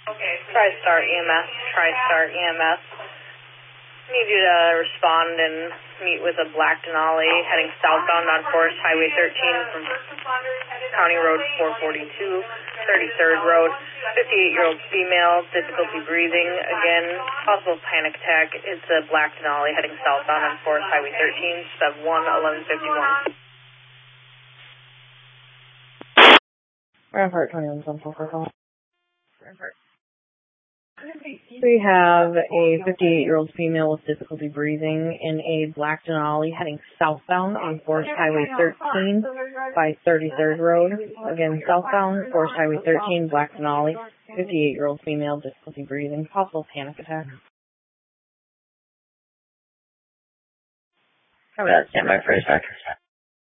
TriStar EMS, TriStar EMS. Need you to respond and meet with a black Denali heading southbound on Forest Highway 13 from County Road 442, 33rd Road. 58-year-old female, difficulty breathing. Again, possible panic attack. It's a black Denali heading southbound on Forest Highway 13, 711151. Rampart 21 Central for call. Rampart. We have a 58-year-old female with difficulty breathing in a black Denali heading southbound on Forest Highway 13 by 33rd Road. Again, southbound, Forest Highway 13, black Denali, 58-year-old female, difficulty breathing, possible panic attack. How about stand by for a sec?